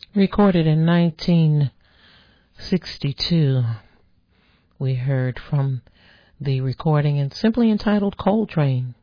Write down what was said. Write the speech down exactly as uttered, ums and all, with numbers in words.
Recorded in nineteen sixty-two, we heard from the recording and simply entitled Coltrane.